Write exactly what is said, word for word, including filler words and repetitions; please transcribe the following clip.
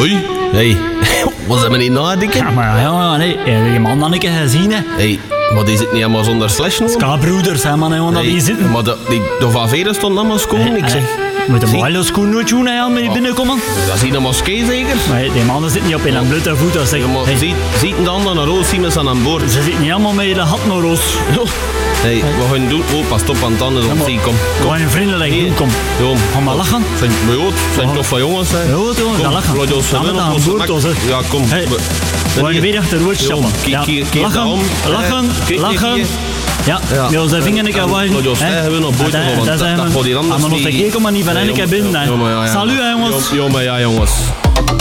Hoi. Hey. Was dat me niet nadenken? Ja, maar ja, nee. Je man dan een keer gezien, hè. Hey, maar die zit niet helemaal zonder slash nu. Ska-broeders, hè, man, hè, want dat die zitten. Maar de, die, de Van Veren stond allemaal schoon, ik zeg. Moet de mooie schoen nooit doen, hè, met je binnenkomen. Dat is hier een moskee zeker? Maar die mannen zitten niet op in een blote voet. Als Ja, maar hey. ziet, ziet een ander naar roos, zien we ze aan boord. Ze zitten niet allemaal met je gat naar roos. Hey, wat gaan we doen? Oh, pas op aan het anders op zee, kom. Kom je vriendelijk doen, kom. Jong. Ga maar lachen. Zijn, maar joh, zijn toch van jongens, hè? Ja, jongens, ga lachen. Laat ons Samen winnen, aan ons boord, mak- ons, hè. Ja, kom. Hey. We- We gaan weer achter rood stappen. Kijk, Ja. kijk, kijk Lachen, daarom. lachen, Kijk, lachen. kijk, Ja, Ja. met onze vinger een keer En- waaien. en- en- hebben we nog boter Dat- van, want dat dat- zijn dat we- gaat hier anders Ah, maar nog niet. een keer, kom maar niet van Ja, een keer jongen, binnen. hè. ja, maar ja, ja. Salut, hè, jongens. Ja, maar ja, jongens.